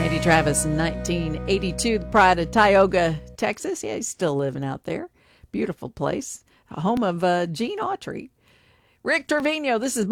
Randy Travis in 1982, the pride of Tioga, Texas. Yeah, he's still living out there. Beautiful place. Home of Gene Autry. Rick Trevino, this is